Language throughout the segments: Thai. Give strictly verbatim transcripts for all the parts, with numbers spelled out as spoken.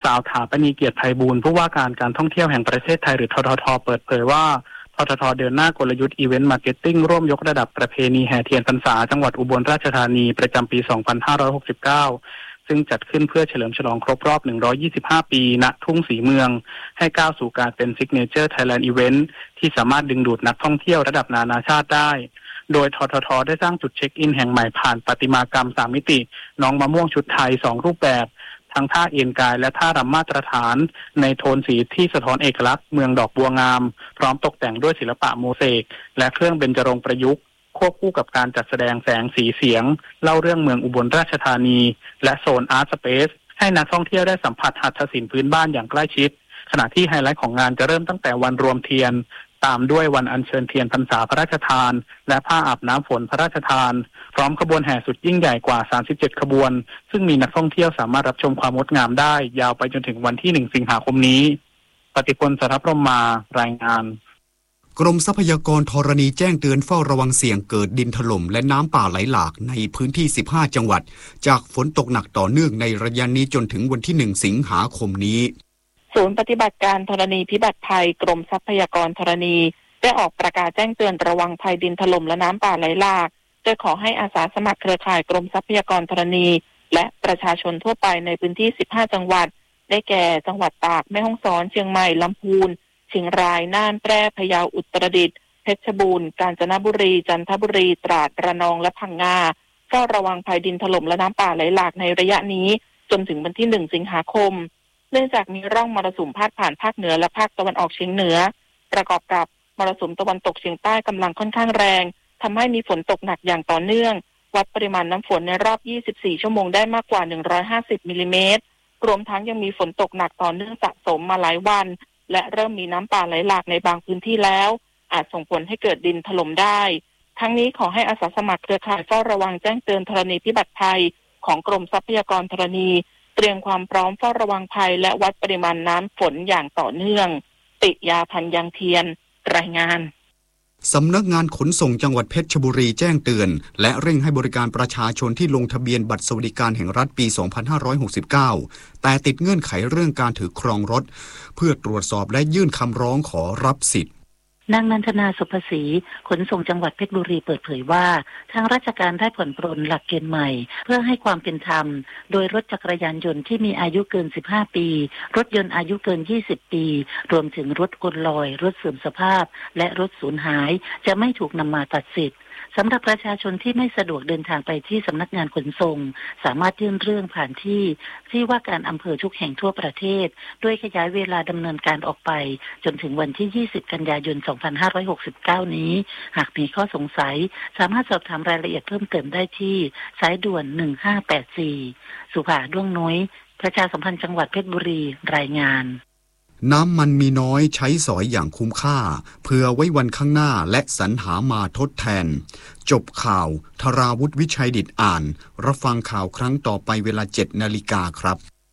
าวถาปณีเกียรติไพบูลย์ผู้ว่าการการท่องเที่ยวแห่งประเทศไทยหรือททท.เปิดเผยว่าททท.เดินหน้ากลยุทธ์อีเวนต์มาร์เก็ตติ้งร่วมยกระดับประเพณีแห่เทียนพรรษาจังหวัดอุบลราชธานีประจำปี สองพันห้าร้อยหกสิบเก้า ซึ่งจัดขึ้นเพื่อเฉลิมฉลองครบรอบ หนึ่งร้อยยี่สิบห้า ปีณทุ่งศรีเมืองให้ก้าวสู่การเป็นซิกเนเจอร์ไทยแลนด์อีเวนต์ที่สามารถดึงดูดนักท่องเที่ยวระดับนานาชาติได้โดยททท.ได้สร้างจุดเช็คอินแห่งใหม่ผ่านประติมากรรมสามมิติน้องมะม่วงชุดไทยสองรูปแบบทั้งท่าเอียงกายและท่ารำมาตรฐานในโทนสีที่สะท้อนเอกลักษณ์เมืองดอกบัวงามพร้อมตกแต่งด้วยศิลปะโมเสกและเครื่องเบญจรงค์ประยุกต์ควบคู่กับการจัดแสดงแสงสีเสียงเล่าเรื่องเมืองอุบลราชธานีและโซนอาร์ตสเปซให้นักท่องเที่ยวได้สัมผัสหัตถศิลป์พื้นบ้านอย่างใกล้ชิดขณะที่ไฮไลท์ของงานจะเริ่มตั้งแต่วันรวมเทียนตามด้วยวันอัญเชิญเทียนพรรษาพระราชทานและผ้าอาบน้ำฝนพระราชทานพร้อมขบวนแห่สุดยิ่งใหญ่กว่าสามสิบเจ็ดขบวนซึ่งมีนักท่องเที่ยวสามารถรับชมความงดงามได้ยาวไปจนถึงวันที่หนึ่งสิงหาคมนี้ปฏิพล สรพรหมารายงานกรมทรัพยากรธรณีแจ้งเตือนเฝ้าระวังเสี่ยงเกิดดินถล่มและน้ำป่าไหลหลากในพื้นที่สิบห้าจังหวัดจากฝนตกหนักต่อเนื่องในระยะนี้จนถึงวันที่หนึ่งสิงหาคมนี้ศูนย์ปฏิบัติการธรณีพิบัติภัยกรมทรัพยากรธรณีได้ออกประกาศแจ้งเตือนระวังภัยดินถล่มและน้ำป่าไหลหลากโดยขอให้อาสาสมัครเครือข่ายกรมทรัพยากรธรณีและประชาชนทั่วไปในพื้นที่สิบห้าจังหวัดได้แก่จังหวัดตากแม่ฮ่องสอนเชียงใหม่ลำพูนเชียงรายน่านแพร่พะเยาอุตรดิตถ์เพชรบูรณ์กาญจนบุรีจันทบุรีตราดระนองและพังงาเฝ้าระวังภัยดินถล่มและน้ำป่าไหลหลากในระยะนี้จนถึงวันที่หนึ่งสิงหาคมเนื่องจากมีร่องมรสุมพาดผ่านภาคเหนือและภาคตะวันออกเฉียงเหนือประกอบกับมรสุมตะวันตกเฉียงใต้กำลังค่อนข้างแรงทำให้มีฝนตกหนักอย่างต่อเนื่องวัดปริมาณน้ำฝนในรอบยี่สิบสี่ชั่วโมงได้มากกว่าหนึ่งร้อยห้าสิบมิลลิเมตรรวมทั้งยังมีฝนตกหนักต่อเนื่องสะสมมาหลายวันและเริ่มมีน้ำป่าไหลหลากในบางพื้นที่แล้วอาจส่งผลให้เกิดดินถล่มได้ทั้งนี้ขอให้อาสาสมัครเครือข่ายเฝ้าระวังแจ้งเตือนธรณีพิบัติภัยของกรมทรัพยากรธรณีเตรียมความพร้อมเฝ้าระวังภัยและวัดปริมาณน้ำฝนอย่างต่อเนื่องติยาพันยังเทียนรายงานสำนักงานขนส่งจังหวัดเพชรบุรีแจ้งเตือนและเร่งให้บริการประชาชนที่ลงทะเบียนบัตรสวัสดิการแห่งรัฐปี สองพันห้าร้อยหกสิบเก้า แต่ติดเงื่อนไขเรื่องการถือครองรถเพื่อตรวจสอบและยื่นคำร้องขอรับสิทธิ์นางนันทนาสุภศรีขนส่งจังหวัดเพชรบุรีเปิดเผยว่าทางราชการได้ผ่อนปรนหลักเกณฑ์ใหม่เพื่อให้ความเป็นธรรมโดยรถจักรยานยนต์ที่มีอายุเกินสิบห้าปีรถยนต์อายุเกินยี่สิบปีรวมถึงรถโอนลอยรถเสื่อมสภาพและรถสูญหายจะไม่ถูกนำมาตัดสิทธิ์สำหรับประชาชนที่ไม่สะดวกเดินทางไปที่สำนักงานขนส่งสามารถยื่นเรื่องผ่านที่ที่ว่าการอำเภอทุกแห่งทั่วประเทศโดยขยายเวลาดำเนินการออกไปจนถึงวันที่ยี่สิบกันยายนสองพันห้าร้อยหกสิบเก้านี้หากมีข้อสงสัยสามารถสอบถามรายละเอียดเพิ่มเติมได้ที่สายด่วนหนึ่งห้าแปดสี่สุภาด้วงน้อยประชาสัมพันธ์จังหวัดเพชรบุรีรายงานน้ำมันมีน้อยใช้สอยอย่างคุ้มค่าเพื่อไว้วันข้างหน้าและสรรหามาทดแทนจบข่าวธราวุฒิวิชัยดิษฐ์อ่านรับฟังข่าวครั้งต่อไปเวลา เจ็ดนาฬิกาครับ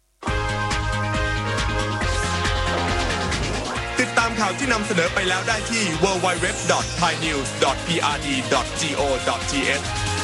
ติดตามข่าวที่นำเสนอไปแล้วได้ที่ ดับเบิลยู ดับเบิลยู ดับเบิลยู ดอท ไทยนิวส์ ดอท พี อาร์ ดี ดอท จี โอ ดอท ที เอช